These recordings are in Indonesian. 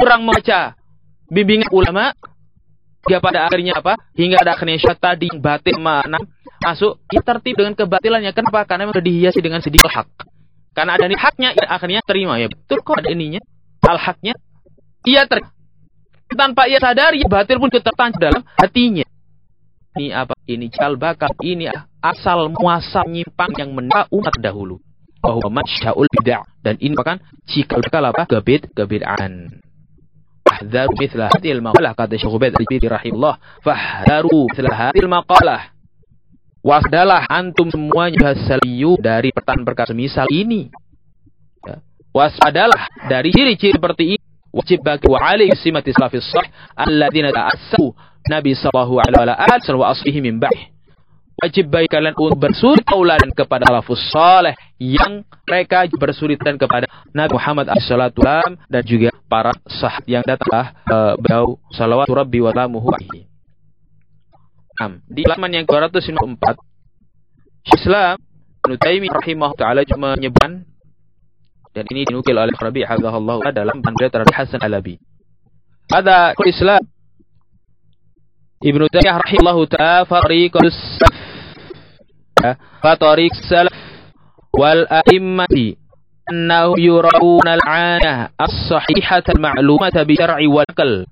kurang membaca bimbingan ulama, hingga pada akhirnya apa? Hingga ada akhirnya syaitan tadi yang batil masuk, ia tertib dengan kebatilannya. Kenapa? Karena sudah dihiasi dengan sedikit hak. Karena ada nih haknya, ia akhirnya terima. Ya betul kok ada ininya, al-haknya. Ia terima. Tanpa ia sadari, batil pun tertancap dalam hatinya. Ini apa? Ini cal bakal. Ini asal muasal nyimpang yang menimpa umat dahulu. Bahwa masya'ul bid'ah. Dan ini bahkan cikal bakal apa? Kebid'ahan. Fahdaru mithla hadil maqalah. Kata Syekh Ubaid al-Bidi rahimahullah. Fahdaru mithla hadil maqalah. Wasdalah antum semuanya bahasaliyu dari perkataan semisal ini. Waspadalah dari ciri-ciri seperti ini. Wajib bagi wa alaihi simati salafis salih alladzina ta'assahu Nabi sallallahu alaihi wasallam wa aslihi min ba'ih. Wajib bagi kalian untuk bersuri tauladan kepada salafus salih yang mereka bersuritan kepada Nabi Muhammad sallallahu alaihi wasallam dan juga para sahabat yang datang beliau salawatu rabbi wa salamuhu alaihi. Di halaman yang 254 Islam Ibnu Taimiyah rahimahullah taala menyebutkan, dan ini dinukil oleh Rabi' hadzallahu dalam panduan terhadap Hasan Alabi. Ada Islam Ibnu Taimiyah rahimahullahu taala fariq salaf wal a'immati annahum yurawna al-'anah as-sahihata al-ma'lumata bi syar'i wal aql.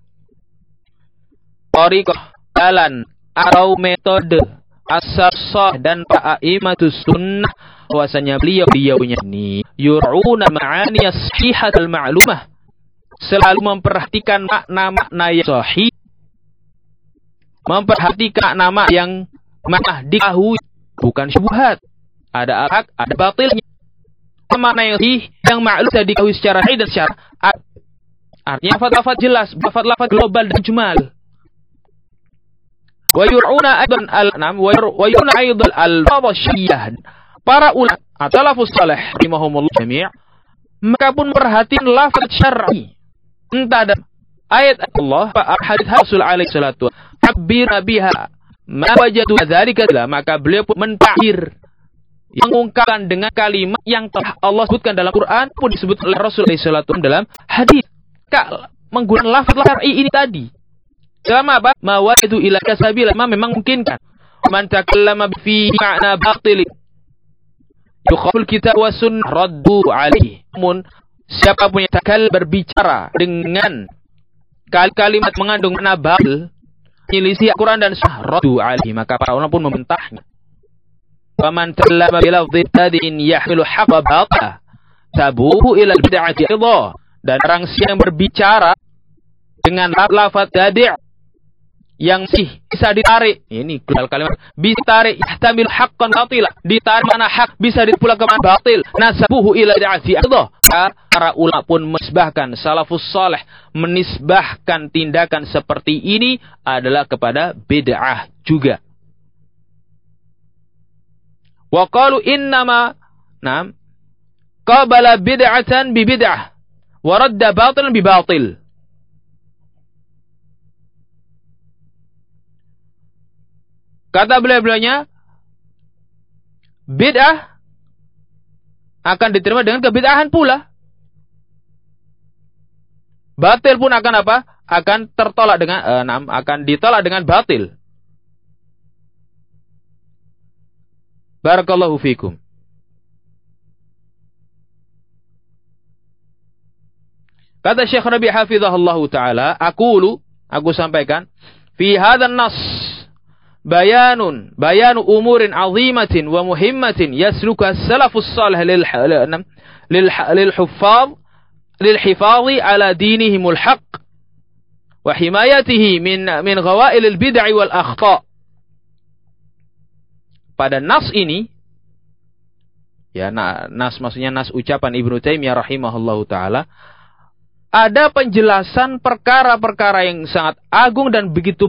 Tariqah jalan atau metode as-sah dan a'immatus sunnah bahwasanya beliau-beliaunya ini yur'una ma'ani as-sahihah al-ma'lumah, selalu memperhatikan makna-makna yang sahih, memperhatikan nama yang makna diketahui, bukan syubhat, ada hak, ada batilnya. Makna yang sahih yang ma'lum bisa diketahui secara sahih dan secara artinya lafaz jelas, lafaz global dan jumal. Wa yur'una aidan al-nam wa yur'una aidan al-fadh syiyah. Para ulama atau lafaz salih rahimahumullah jami' mereka pun perhatian lafaz syar'i. Entah ada ayat Allah, hadis Rasul alaihi salatu tabbir biha ma wajadu dzalika, maka beliau pun mentahir mengungkapkan dengan kalimat yang telah Allah sebutkan dalam Quran pun disebut oleh Rasul alaihi salatu dalam hadis. Menggunakan lafaz syar'i ini tadi. Selama apa? Mawadu ila kasabila, memang mungkinkan. Man takallama fi ma'na batil yukhaful kitab wa sunnah raddu alaihi. Namun siapapun yang berbicara dengan kalimat mengandung makna batil, menyelisih Al-Quran dan sunnah, raddu alaihi, maka para ulama pun membantahnya. Wa man takallama bi lafdhin tadin yahmilu haqqa batila tabuhu ila al-bid'ati idha. Dan orang yang berbicara dengan lafaz tadi' yang bisa ditarik, ini kalimat bisa ditarik, yahtamil haqqan batila, ditarik mana hak bisa dipula ke mana batil, nasabuhu ila da'ati Allah. Para ulama pun menisbahkan salafus salih, menisbahkan tindakan seperti ini adalah kepada bid'ah juga. Wa qalu innama qabala bid'atan bi bid'ah wa radda batilan bi batil. Kata beliau-beliaunya, bid'ah akan diterima dengan kebid'ahan pula. Batil pun akan apa? Akan tertolak dengan akan ditolak dengan batil. Barakallahu fikum. Kata Syekh Rabi' hafizahullahu taala, aku sampaikan, fi hadzal nas bayanu umurin azimatin wa muhimmatin yasluka salafus salih lil hifadhi ala dinihimul haqq wa himayatihi min ghawail al bid'ah wal akhta. Pada nas ini, ya nas maksudnya nas ucapan Ibnu Taimiyah rahimahullahu taala, ada penjelasan perkara-perkara yang sangat agung dan begitu